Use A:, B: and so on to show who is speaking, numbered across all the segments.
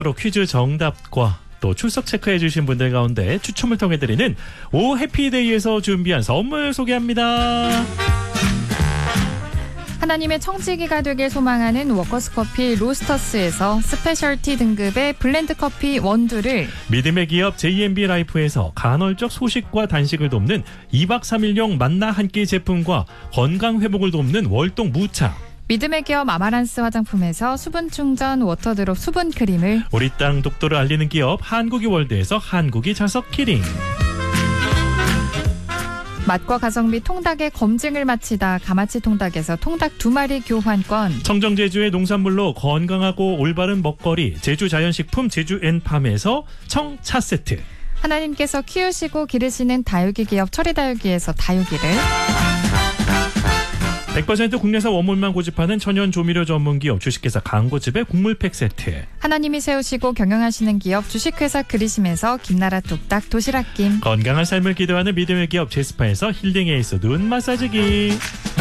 A: 퀴즈 정답과 또 출석 체크해 주신 분들 가운데 추첨을 통해 드리는 오 해피데이에서 준비한 선물 소개합니다.
B: 하나님의 청지기가 되길 소망하는 워커스커피 로스터스에서 스페셜티 등급의 블렌드 커피 원두를,
A: 믿음의 기업 J&B 라이프에서 간헐적 소식과 단식을 돕는 2박 3일용 만나 한 끼 제품과 건강 회복을 돕는 월동 무차,
B: 믿음의 기업 아마란스 화장품에서 수분 충전 워터드롭 수분 크림을,
A: 우리 땅 독도를 알리는 기업 한국이 월드에서 한국이 자석 키링,
B: 맛과 가성비 통닭의 검증을 마치다 가마치 통닭에서 통닭 2마리 교환권,
A: 청정 제주의 농산물로 건강하고 올바른 먹거리 제주 자연식품 제주앤팜에서 청차 세트,
B: 하나님께서 키우시고 기르시는 다육이 기업 철이다육이에서 다육이를,
A: 100% 국내산 원물만 고집하는 천연 조미료 전문기업 주식회사 강고집의 국물팩 세트,
B: 하나님이 세우시고 경영하시는 기업 주식회사 그리심에서 김나라 뚝딱 도시락김,
A: 건강한 삶을 기도하는 믿음의 기업 제스파에서 힐링 에이스 눈 마사지기,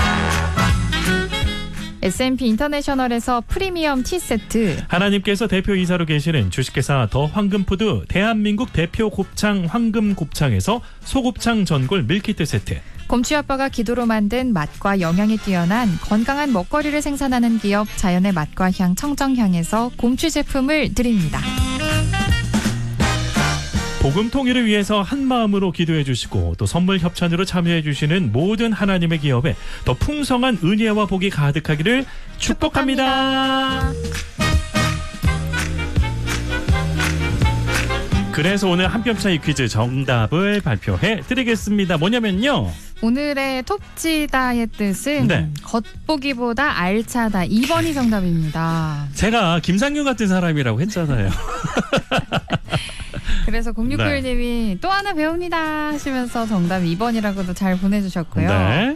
B: S&P 인터내셔널에서 프리미엄 티 세트,
A: 하나님께서 대표이사로 계시는 주식회사 더 황금푸드 대한민국 대표 곱창 황금곱창에서 소곱창 전골 밀키트 세트,
B: 곰취 아빠가 기도로 만든 맛과 영양이 뛰어난 건강한 먹거리를 생산하는 기업 자연의 맛과 향 청정향에서 곰취 제품을 드립니다.
A: 복음 통일을 위해서 한 마음으로 기도해 주시고 또 선물 협찬으로 참여해 주시는 모든 하나님의 기업에 더 풍성한 은혜와 복이 가득하기를 축복합니다. 그래서 오늘 한 뼘 차이 퀴즈 정답을 발표해 드리겠습니다. 뭐냐면요,
B: 오늘의 톱지다의 뜻은 겉보기보다 알차다. 2번이 정답입니다.
A: 제가 김상균 같은 사람이라고 했잖아요.
B: 그래서 0691님이 또 하나 배웁니다 하시면서 정답 2번이라고도 잘 보내주셨고요.
A: 네.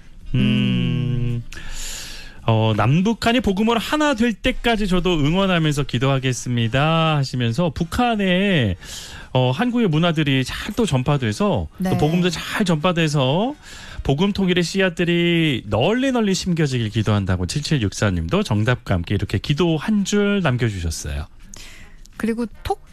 A: 남북한이 복음으로 하나 될 때까지 저도 응원하면서 기도하겠습니다 하시면서 북한에 한국의 문화들이 잘 또 전파돼서 또 복음도 잘 전파돼서 복음 통일의 씨앗들이 널리 심겨지길 기도한다고 7764님도 정답과 함께 이렇게 기도 한 줄 남겨주셨어요.
B: 그리고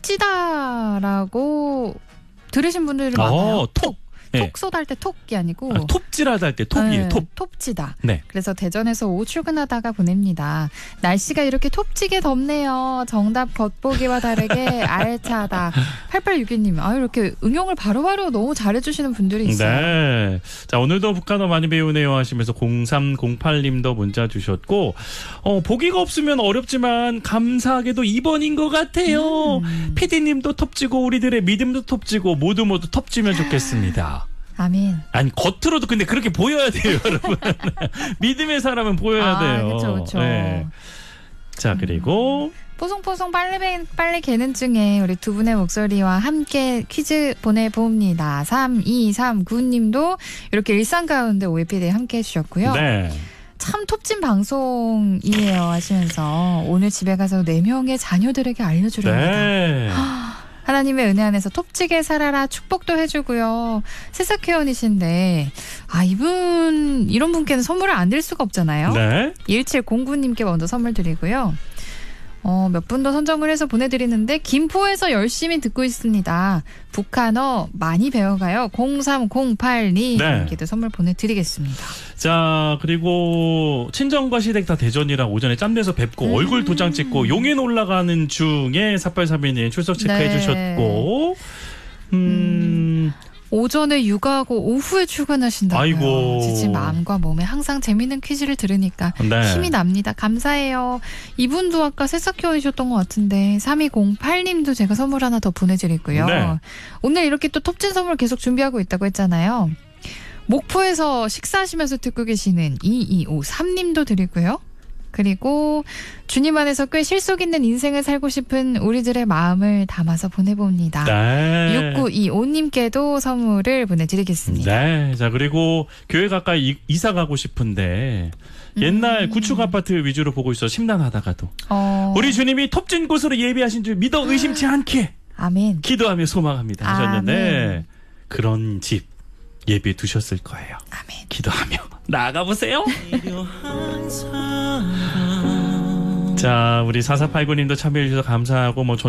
B: 톡지다라고 들으신 분들이 많아요.
A: 톡
B: 톡 할 때 톡이 아니고
A: 톱질하다 할 때 톱이에요.
B: 톱지다.
A: 네.
B: 그래서 대전에서 오후 출근하다가 보냅니다. 날씨가 이렇게 톱지게 덥네요. 정답 겉보기와 다르게 알차다. 8861님 이렇게 응용을 바로바로 너무 잘해주시는 분들이 있어요.
A: 네. 자, 오늘도 북한어 많이 배우네요 하시면서 0308님도 문자 주셨고 보기가 없으면 어렵지만 감사하게도 2번인 것 같아요. PD님도 톱지고 우리들의 믿음도 톱지고 모두 톱지면 좋겠습니다.
B: 아멘.
A: 아니 겉으로도 근데 그렇게 보여야 돼요, 여러분. 믿음의 사람은 보여야 돼요.
B: 그렇죠.
A: 네. 자, 그리고
B: 뽀송뽀송 빨래 개는 중에 우리 두 분의 목소리와 함께 퀴즈 보내봅니다. 3239님도 이렇게 일상 가운데 OFP에 함께 해주셨고요.
A: 네.
B: 참 톱진 방송이에요 하시면서 오늘 집에 가서 4명의 자녀들에게 알려주렵니다.
A: 네.
B: 하나님의 은혜 안에서 톱지게 살아라 축복도 해주고요. 새싹회원이신데 이런 분께는 선물을 안 드릴 수가 없잖아요.
A: 네.
B: 1709님께 먼저 선물 드리고요. 몇 분 더 선정을 해서 보내드리는데 김포에서 열심히 듣고 있습니다. 북한어 많이 배워가요. 0308님께도 선물 보내드리겠습니다.
A: 자, 그리고 친정과 시댁 다 대전이랑 오전에 짬내서 뵙고 얼굴 도장 찍고 용인 올라가는 중에 4832님 출석 체크해 주셨고
B: 오전에 육아하고 오후에 출근하신다고요.
A: 아이고.
B: 지친 마음과 몸에 항상 재밌는 퀴즈를 들으니까 힘이 납니다. 감사해요. 이분도 아까 새싹회원이셨던 것 같은데 3208님도 제가 선물 하나 더 보내드리고요.
A: 네.
B: 오늘 이렇게 또 톱진 선물 계속 준비하고 있다고 했잖아요. 목포에서 식사하시면서 듣고 계시는 2253님도 드리고요. 그리고 주님 안에서 꽤 실속 있는 인생을 살고 싶은 우리들의 마음을 담아서 보내봅니다.
A: 네.
B: 6925님께도 선물을 보내드리겠습니다.
A: 네. 자, 그리고 교회 가까이 이사 가고 싶은데 옛날 구축 아파트 위주로 보고 있어 심란하다가도 우리 주님이 톱진 곳으로 예비하신 줄 믿어 의심치 않게
B: 아멘.
A: 기도하며 소망합니다 하셨는데 그런 집 예비해 두셨을 거예요.
B: 아멘.
A: 기도하며 나아가 보세요. 자, 우리 4489님도 참여해 주셔서 감사하고 뭐